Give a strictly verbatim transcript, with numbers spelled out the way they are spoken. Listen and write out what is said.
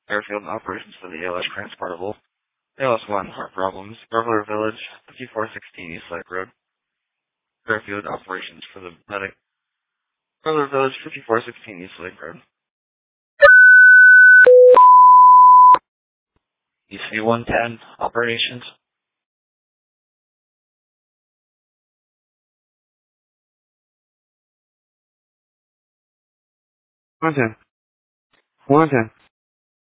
Airfield operations for the A L S transportable. A L S one, heart problems. Burglar Village, fifty-four sixteen East Lake Road. Airfield operations for the medic. Burglar Village, fifty-four sixteen East Lake Road. E C one ten, operations. one ten. one ten.